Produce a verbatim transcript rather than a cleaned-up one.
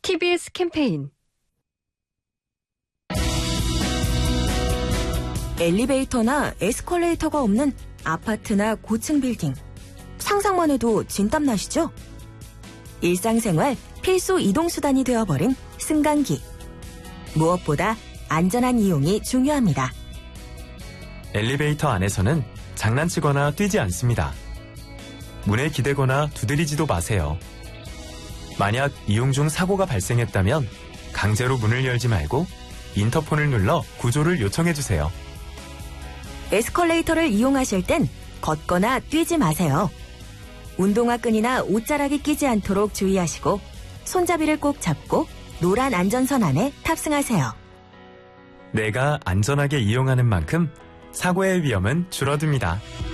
티비에스 캠페인. 엘리베이터나 에스컬레이터가 없는 아파트나 고층 빌딩. 상상만 해도 진땀 나시죠? 일상생활 필수 이동수단이 되어버린 승강기. 무엇보다 안전한 이용이 중요합니다. 엘리베이터 안에서는 장난치거나 뛰지 않습니다. 문에 기대거나 두드리지도 마세요. 만약 이용 중 사고가 발생했다면 강제로 문을 열지 말고 인터폰을 눌러 구조를 요청해주세요. 에스컬레이터를 이용하실 땐 걷거나 뛰지 마세요. 운동화 끈이나 옷자락이 끼지 않도록 주의하시고 손잡이를 꼭 잡고 노란 안전선 안에 탑승하세요. 내가 안전하게 이용하는 만큼 사고의 위험은 줄어듭니다.